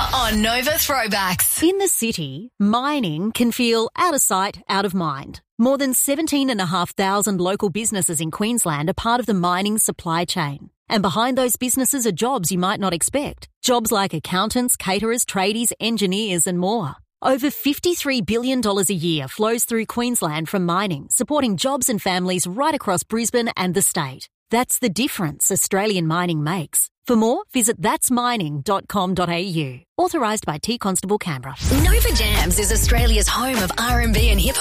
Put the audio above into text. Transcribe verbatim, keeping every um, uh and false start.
on Nova Throwbacks. In the city, mining can feel out of sight, out of mind. More than seventeen and a half thousand local businesses in Queensland are part of the mining supply chain. And behind those businesses are jobs you might not expect. Jobs like accountants, caterers, tradies, engineers and more. Over fifty-three billion dollars a year flows through Queensland from mining, supporting jobs and families right across Brisbane and the state. That's the difference Australian mining makes. For more, visit thats mining dot com dot a u. Authorised by T Constable Canberra. Nova Jams is Australia's home of R and B and hip